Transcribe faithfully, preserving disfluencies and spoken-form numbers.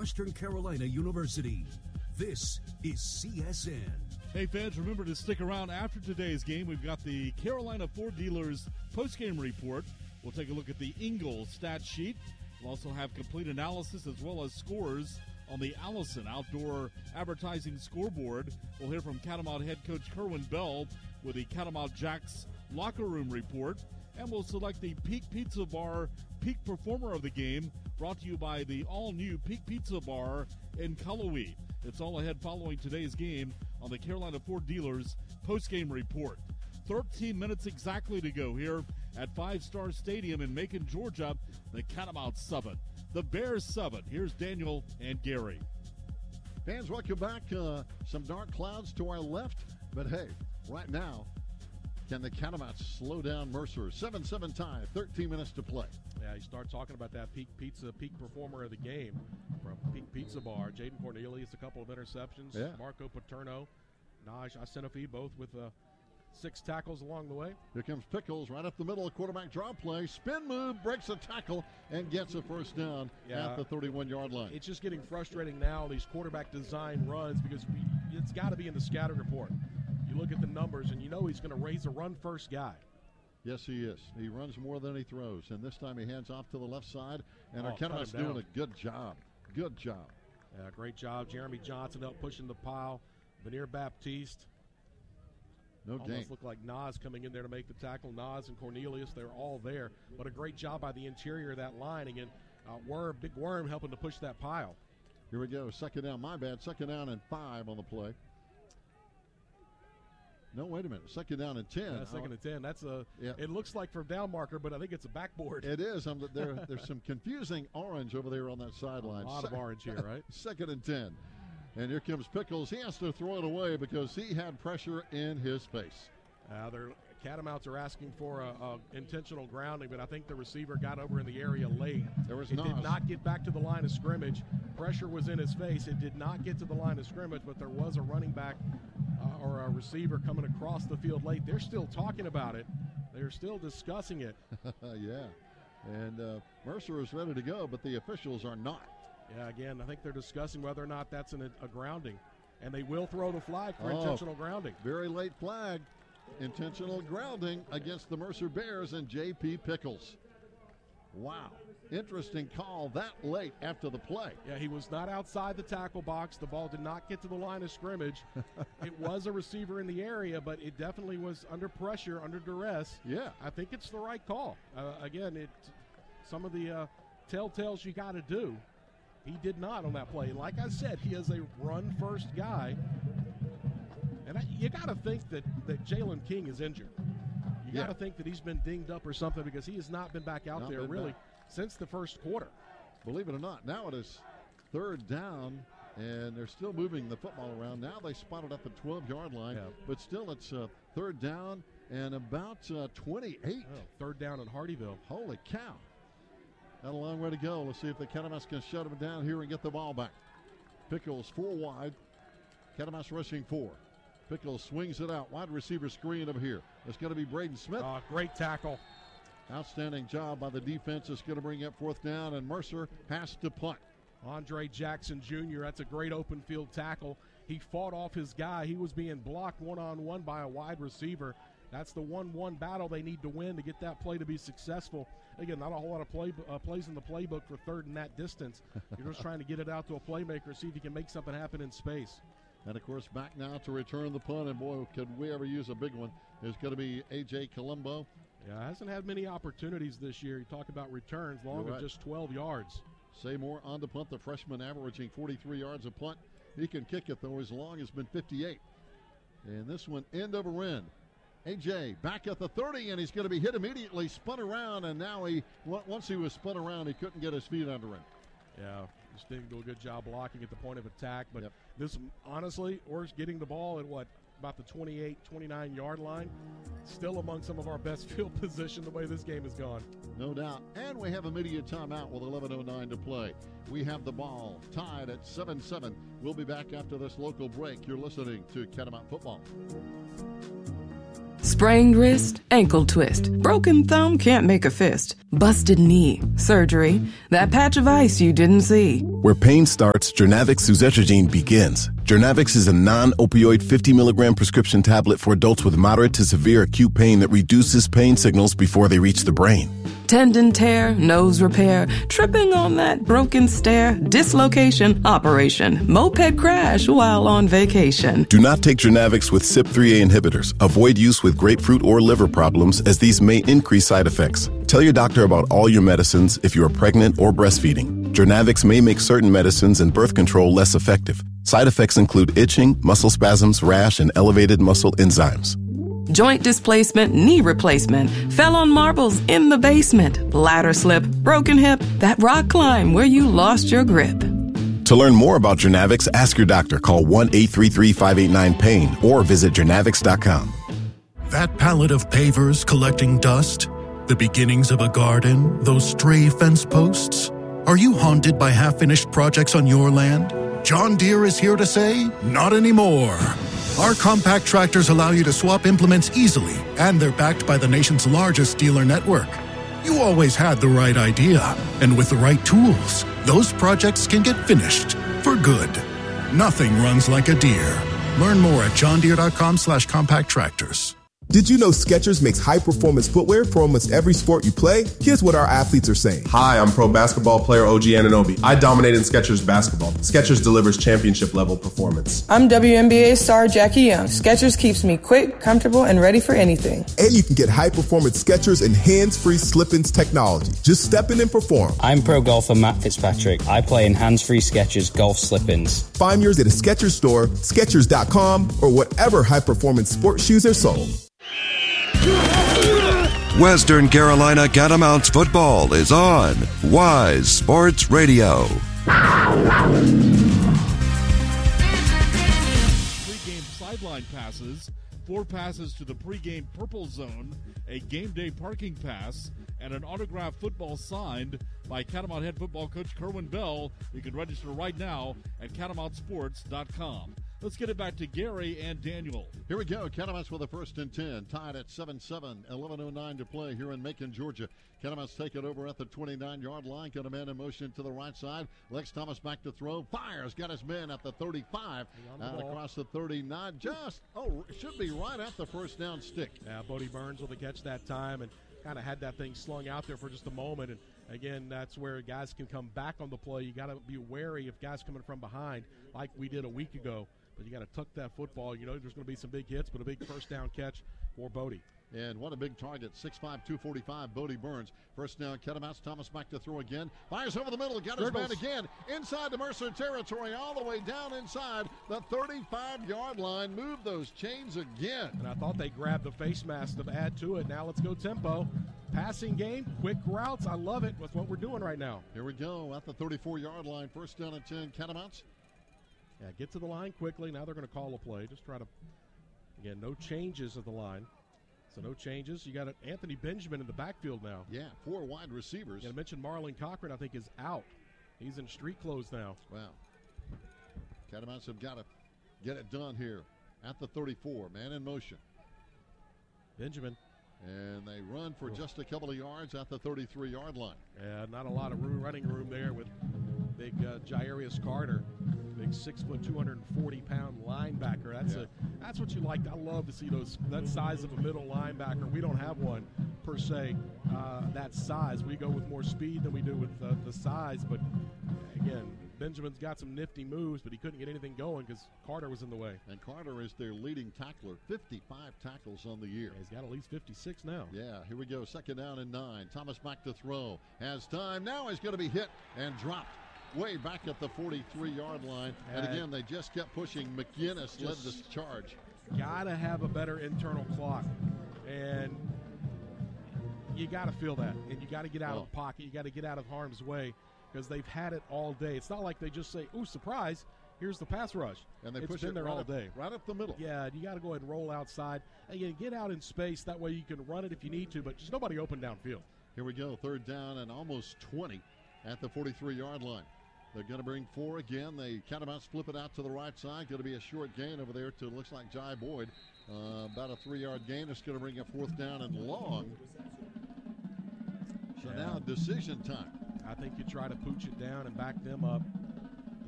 Western Carolina University. This is C S N. Hey fans, remember to stick around after today's game. We've got the Carolina Ford Dealers postgame report. We'll take a look at the Ingalls stat sheet. We'll also have complete analysis as well as scores on the Allison Outdoor Advertising scoreboard. We'll hear from Catamount head coach Kerwin Bell with the Catamount Jacks locker room report. And we'll select the Peak Pizza Bar Peak Performer of the Game, brought to you by the all-new Peak Pizza Bar in Cullowhee. It's all ahead following today's game on the Carolina Ford Dealers postgame report. thirteen minutes exactly to go here at Five Star Stadium in Macon, Georgia. The Catamount seven, the Bears seven. Here's Daniel and Gary. Fans, welcome back. Uh, some dark clouds to our left, but hey, right now, can the Catamounts slow down Mercer? seven seven tie, thirteen minutes to play. Yeah, you start talking about that peak pizza, peak performer of the game from Peak Pizza Bar. Jaden Cornelius, a couple of interceptions. Yeah. Marco Paterno, Naj Asenafi, both with uh, six tackles along the way. Here comes Pickles right up the middle, quarterback draw play. Spin move, breaks a tackle, and gets a first down Yeah. at the thirty-one-yard line. It's just getting frustrating now, these quarterback design runs, because we, it's got to be in the scouting report. You look at the numbers, and you know he's going to raise a run-first guy. Yes, he is. He runs more than he throws, and this time he hands off to the left side, and Oh, our Catamounts cut him doing down. a good job. Good job. Yeah, great job. Jeremy Johnson up pushing the pile. Veneer Baptiste. No Almost gain. looked like Nas coming in there to make the tackle. Nas and Cornelius, they're all there. But a great job by the interior of that line. Again, uh, Worm, Big Worm helping to push that pile. Here we go. Second down. My bad. Second down and five on the play. No, wait a minute. Second down and ten. Uh, second and ten. That's a. Yeah. It looks like for down marker, but I think it's a backboard. It is. Um, there, there's some confusing orange over there on that sideline. A lot of orange here, right? Second and ten. And here comes Pickles. He has to throw it away because he had pressure in his face. Uh, their Catamounts are asking for a, a intentional grounding, but I think the receiver got over in the area late. There was It did Nas. not get back to the line of scrimmage. Pressure was in his face. It did not get to the line of scrimmage, but there was a running back uh, or a receiver coming across the field late. They're still talking about it. They're still discussing it. Yeah. And uh, Mercer is ready to go, but the officials are not. Yeah, again, I think they're discussing whether or not that's an, a grounding. And they will throw the flag for Oh. intentional grounding. Very late flag. Intentional grounding against the Mercer Bears and J P. Pickles. Wow. Interesting call that late after the play. Yeah, he was not outside the tackle box. The ball did not get to the line of scrimmage. It was a receiver in the area, but it definitely was under pressure, under duress. Yeah. I think it's the right call. Uh, again, it some of the uh, telltales you got to do. He did not on that play. And like I said, he is a run-first guy. And I, you got to think that, that Jalen King is injured. You got to Yeah. think that he's been dinged up or something, because he has not been back out Not there been really back. since the first quarter. Believe it or not, now it is third down, and they're still moving the football around. Now they spot it at the twelve-yard line, Yeah. but still it's uh, third down and about uh, twenty-eight. Oh, third down in Hardyville. Holy cow. Got a long way to go. Let's see if the Catamounts can shut them down here and get the ball back. Pickles four wide. Catamounts rushing four. Pickles swings it out. Wide receiver screen over here. It's going to be Braden Smith. Uh, great tackle. Outstanding job by the defense. It's going to bring up fourth down, and Mercer has to punt. Andre Jackson Junior, that's a great open field tackle. He fought off his guy. He was being blocked one-on-one by a wide receiver. That's the one-one battle they need to win to get that play to be successful. Again, not a whole lot of play, uh, plays in the playbook for third and that distance. You're just trying to get it out to a playmaker, see if you can make something happen in space. And, of course, back now to return the punt, and, boy, could we ever use a big one. It's going to be A J. Colombo. Yeah, hasn't had many opportunities this year. You talk about returns, long You're of right. just twelve yards. Seymour on the punt, the freshman averaging forty-three yards a punt. He can kick it, though. His long has been fifty-eight. And this one end over end. A J back at the thirty, and he's going to be hit immediately, spun around, and now he, once he was spun around, he couldn't get his feet under him. Yeah, just didn't do a good job blocking at the point of attack. But Yep. this, honestly, we're getting the ball at what, about the twenty-eight, twenty-nine yard line. Still among some of our best field position the way this game has gone. No doubt. And we have immediate timeout with eleven oh nine to play. We have the ball tied at seven seven. We'll be back after this local break. You're listening to Catamount Football. Sprained wrist, ankle twist, broken thumb can't make a fist, busted knee, surgery, that patch of ice you didn't see. Where pain starts, Jernavix suzetrigine begins. Jernavix is a non-opioid fifty milligram prescription tablet for adults with moderate to severe acute pain that reduces pain signals before they reach the brain. Tendon tear, nose repair, tripping on that broken stair, dislocation, operation, moped crash while on vacation. Do not take Jernavix with C Y P three A inhibitors. Avoid use with grapefruit or liver problems, as these may increase side effects. Tell your doctor about all your medicines if you are pregnant or breastfeeding. Jernavix may make certain medicines and birth control less effective. Side effects include itching, muscle spasms, rash, and elevated muscle enzymes. Joint displacement, knee replacement, fell on marbles in the basement, ladder slip, broken hip, that rock climb where you lost your grip. To learn more about Jernavix, ask your doctor. Call one eight three three, five eight nine, pain or visit jernavix dot com. That pallet of pavers collecting dust, the beginnings of a garden, those stray fence posts. Are you haunted by half-finished projects on your land? John Deere is here to say, not anymore. Our compact tractors allow you to swap implements easily, and they're backed by the nation's largest dealer network. You always had the right idea, and with the right tools, those projects can get finished for good. Nothing runs like a Deere. Learn more at johndeere.com slash compact tractors. Did you know Skechers makes high-performance footwear for almost every sport you play? Here's what our athletes are saying. Hi, I'm pro basketball player O G Anunoby. I dominate in Skechers basketball. Skechers delivers championship-level performance. I'm W N B A star Jackie Young. Skechers keeps me quick, comfortable, and ready for anything. And you can get high-performance Skechers and hands-free slip-ins technology. Just step in and perform. I'm pro golfer Matt Fitzpatrick. I play in hands-free Skechers golf slip-ins. Find yours at a Skechers store, Skechers dot com, or whatever high-performance sports shoes are sold. Western Carolina Catamounts football is on Wise Sports Radio. Pre-game sideline passes, four passes to the pre-game purple zone, a game day parking pass, and an autographed football signed by Catamount head football coach Kerwin Bell. You can register right now at catamount sports dot com. Let's get it back to Gary and Daniel. Here we go. Catamounts with a first and ten, tied at seven seven, eleven oh nine to play here in Macon, Georgia. Catamounts take it over at the twenty-nine-yard line. Got a man in motion to the right side. Lex Thomas back to throw. Fires. Got his man at the thirty-five. Out across the thirty-nine. Just, oh, should be right at the first down stick. Yeah, Bodie Burns with the catch that time and kind of had that thing slung out there for just a moment. And, again, that's where guys can come back on the play. You got to be wary of guys coming from behind like we did a week ago. But you got to tuck that football. You know there's going to be some big hits, but a big first down catch for Bodie. And what a big target, six five, two forty-five, Bodie Burns. First down, Catamounts. Thomas back to throw again. Fires over the middle, got his man again. Inside the Mercer territory, all the way down inside the thirty-five-yard line. Move those chains again. And I thought they grabbed the face mask to add to it. Now let's go tempo. Passing game, quick routes. I love it. That's what we're doing right now. Here we go at the thirty-four-yard line. First down and ten, Catamounts. Yeah, get to the line quickly. Now they're going to call a play. Just try to, again, no changes at the line. So no changes. You got Anthony Benjamin in the backfield now. Yeah, four wide receivers. Yeah, I mentioned Marlon Cochran, I think, is out. He's in street clothes now. Wow. Catamounts have got to get it done here at the thirty-four. Man in motion. Benjamin. And they run for just a couple of yards at the thirty-three-yard line. Yeah, not a lot of room, running room there with big uh, Jairus Carter. Big six foot, two hundred forty pound linebacker. That's yeah. a that's what you like. I love to see those that size of a middle linebacker. We don't have one per se uh, that size. We go with more speed than we do with uh, the size. But again, Benjamin's got some nifty moves, but he couldn't get anything going because Carter was in the way. And Carter is their leading tackler, fifty-five tackles on the year. Yeah, he's got at least fifty-six now. Yeah, here we go. Second down and nine. Thomas back to throw. Has time. Now he's going to be hit and dropped. Way back at the forty-three-yard line. And again, they just kept pushing. McGinnis led this charge. Got to have a better internal clock. And you got to feel that. And you got to get out oh. of the pocket. You got to get out of harm's way because they've had it all day. It's not like they just say, ooh, surprise, here's the pass rush. And they it's push been it there right all up, day. Right up the middle. Yeah, you got to go ahead and roll outside. And again, get out in space. That way you can run it if you need to, but just nobody open downfield. Here we go. Third down and almost twenty at the forty-three-yard line. They're going to bring four again. They Catamounts flip it out to the right side. Going to be a short gain over there to, looks like Jai Boyd. Uh, about a three-yard gain. It's going to bring a fourth down and long. So yeah. now decision time. I think you try to pooch it down and back them up.